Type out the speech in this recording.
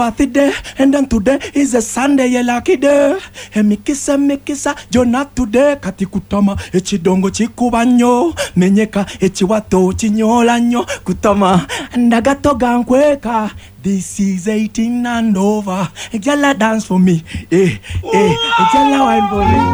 Day, and then today is a Sunday, ye lucky day. And me kissa, Jonah today, katikutama, echidongo chikubanyo, menyeka, echiwato, chinyolanyo, kutama, and agato gankweka. This is 18 and over. Ejala dance for me, ejala wine for me.